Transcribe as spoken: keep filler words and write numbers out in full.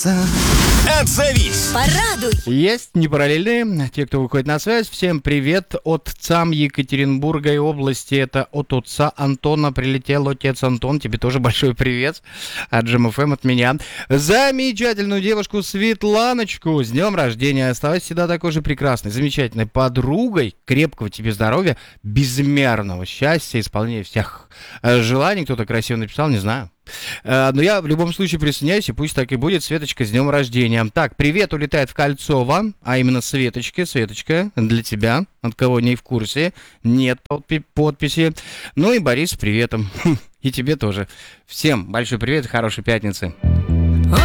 Отзовись. Порадуй. Есть непараллельные, те, кто выходит на связь. Всем привет от отцам Екатеринбурга и области. Это от отца Антона прилетел отец Антон. Тебе тоже большой привет от Джем эф эм, от меня. Замечательную девушку Светланочку с днем рождения. Оставайся всегда такой же прекрасной, замечательной подругой. Крепкого тебе здоровья, безмерного счастья, исполнения всех желаний. Кто-то красиво написал, не знаю. Но я в любом случае присоединяюсь, и пусть так и будет. Светочка, с днем рождения. Так, привет улетает в Кольцово, а именно Светочке. Светочка, для тебя, от кого не в курсе, нет подпи- подписи. Ну и Борис, с приветом. И тебе тоже. Всем большой привет, хорошей пятницы.